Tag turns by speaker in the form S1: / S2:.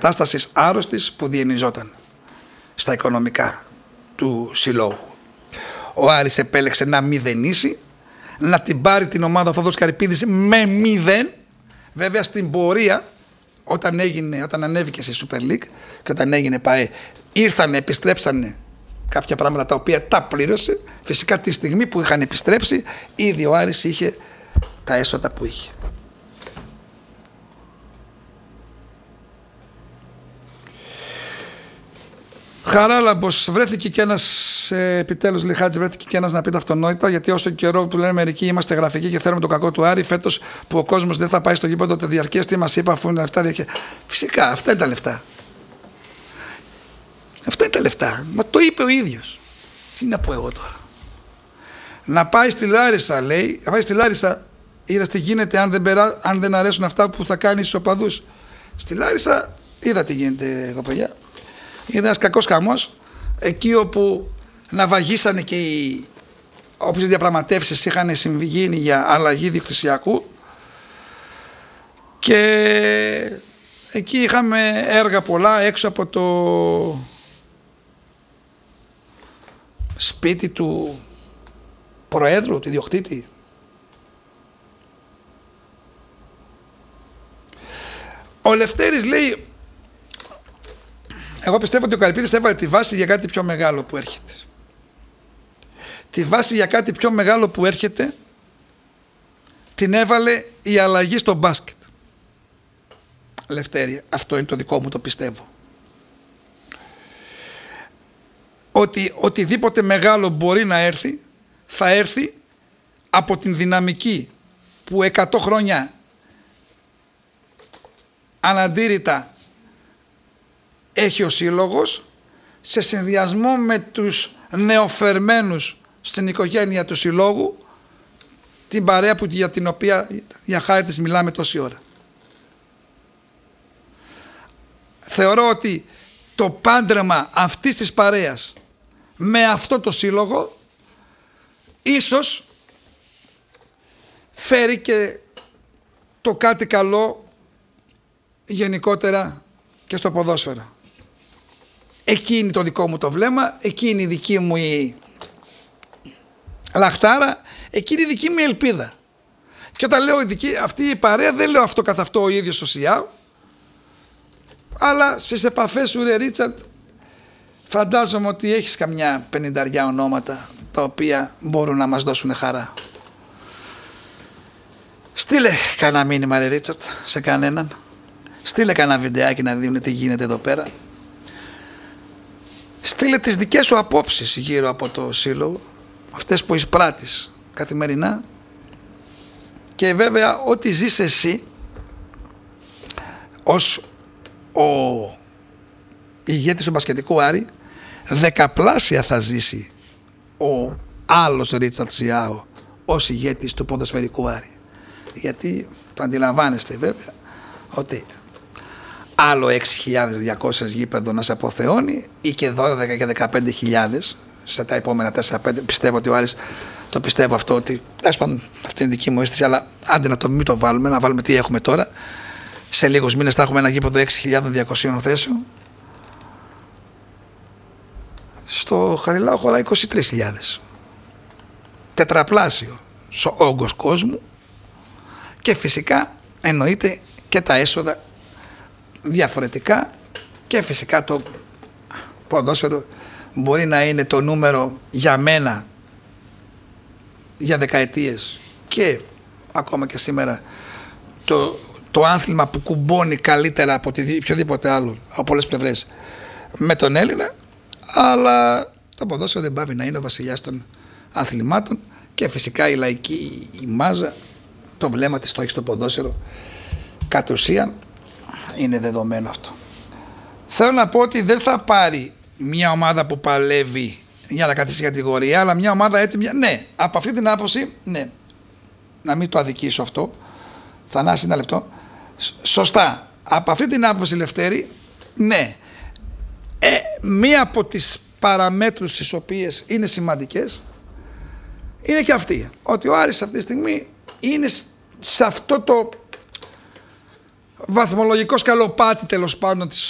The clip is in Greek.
S1: κατάστασης άρρωστης που διενυζόταν στα οικονομικά του συλλόγου. Ο Άρης επέλεξε να μηδενίσει, να την πάρει την ομάδα ο Θόδωρος Καρυπίδης με 0. Βέβαια στην πορεία, όταν ανέβηκε στη Super League και όταν έγινε ΠΑΕ, επιστρέψανε κάποια πράγματα τα οποία τα πλήρωσε. Φυσικά τη στιγμή που είχαν επιστρέψει, ήδη ο Άρης είχε τα έσοδα που είχε. Χαράλαμπος, βρέθηκε και ένας, επιτέλους Λιχάτζη, βρέθηκε και ένας να πει τα αυτονόητα, γιατί όσο καιρό που λένε μερικοί είμαστε γραφικοί και θέλουμε το κακό του Άρη, φέτος που ο κόσμος δεν θα πάει στο γήπεδο το διαρκές, τι μας είπα αφού είναι λεφτά. Φυσικά, αυτά είναι τα λεφτά. Αυτά είναι τα λεφτά. Μα το είπε ο ίδιος. Τι να πω εγώ τώρα. Να πάει στη Λάρισα, λέει, να πάει στη Λάρισα, είδα τι γίνεται αν δεν αρέσουν αυτά που θα κάνει στους οπαδούς. Στη Λάρισα, είδα τι γίνεται εγώ παιδιά. Είναι ένας κακός χαμός, εκεί όπου ναυαγίσανε και οι όποιες διαπραγματεύσεις είχαν συμβγίνει για αλλαγή διοκτησιακού, και εκεί είχαμε έργα πολλά έξω από το σπίτι του Προέδρου, του ιδιοκτήτη. Ο Λευτέρης λέει, εγώ πιστεύω ότι ο Καρυπίδης έβαλε τη βάση για κάτι πιο μεγάλο που έρχεται. Τη βάση για κάτι πιο μεγάλο που έρχεται την έβαλε η αλλαγή στο μπάσκετ. Λευτέρη, αυτό είναι το δικό μου το πιστεύω. Ότι οτιδήποτε μεγάλο μπορεί να έρθει, θα έρθει από την δυναμική που 100 χρόνια αναντήρητα έχει ο σύλλογος, σε συνδυασμό με τους νεοφερμένους στην οικογένεια του συλλόγου, την παρέα για την οποία για χάρη της μιλάμε τόση ώρα. Θεωρώ ότι το πάντρεμα αυτής της παρέας με αυτό το σύλλογο ίσως φέρει και το κάτι καλό γενικότερα και στο ποδόσφαιρο. Εκεί είναι το δικό μου το βλέμμα, εκεί είναι η δική μου η λαχτάρα, εκεί είναι η δική μου η ελπίδα. Και όταν λέω αυτή η παρέα, δεν λέω αυτό καθ' αυτό ο ίδιος ο Σιάου, αλλά στις επαφές σου ρε Ρίτσαρντ, φαντάζομαι ότι έχεις καμιά 50 ονόματα τα οποία μπορούν να μας δώσουν χαρά. Στείλε κανένα μήνυμα ρε Ρίτσαρντ σε κανέναν, στείλε κανένα βιντεάκι να δίνουν τι γίνεται εδώ πέρα. Στείλε τις δικές σου απόψεις γύρω από το σύλλογο, αυτές που εισπράττεις καθημερινά, και βέβαια ό,τι ζεις εσύ ως ο ηγέτης του μπασκετικού Άρη, δεκαπλάσια θα ζήσει ο άλλος Ρίτσαρντ Σιάου ως ηγέτης του ποδοσφαιρικού Άρη. Γιατί το αντιλαμβάνεστε βέβαια ότι άλλο 6.200 γήπεδο να σε αποθεώνει ή και 12 και 15.000 σε τα επόμενα 4-5. Πιστεύω ότι ο Άρης, το πιστεύω αυτό, ότι αυτή είναι δική μου αίσθηση, αλλά άντε να μην το βάλουμε, να βάλουμε τι έχουμε τώρα. Σε λίγους μήνες θα έχουμε ένα γήπεδο 6.200 θέσεων. Στο Χαριλάου χωράει 23.000. Τετραπλάσιο όγκος κόσμου, και φυσικά εννοείται και τα έσοδα διαφορετικά, και φυσικά το ποδόσφαιρο μπορεί να είναι το νούμερο για μένα για δεκαετίες και ακόμα και σήμερα το άθλημα που κουμπώνει καλύτερα από οποιοδήποτε άλλο από πολλές πλευρές με τον Έλληνα, αλλά το ποδόσφαιρο δεν πάβει να είναι ο βασιλιάς των αθλημάτων, και φυσικά η λαϊκή η μάζα, το βλέμμα της το έχει στο ποδόσφαιρο κατ' ουσίαν, είναι δεδομένο αυτό. Θέλω να πω ότι δεν θα πάρει μια ομάδα που παλεύει για να κατήσει κατηγορία, αλλά μια ομάδα έτοιμη. Ναι, από αυτή την άποψη, ναι. Να μην το αδικήσω αυτό. Θανάση, ένα λεπτό. Σωστά. Από αυτή την άποψη, Λευτέρη, ναι. Μία από τις παραμέτρους τις οποίες είναι σημαντικές είναι και αυτή. Ότι ο Άρης αυτή τη στιγμή είναι σε αυτό το βαθμολογικό σκαλοπάτι τέλος πάντων της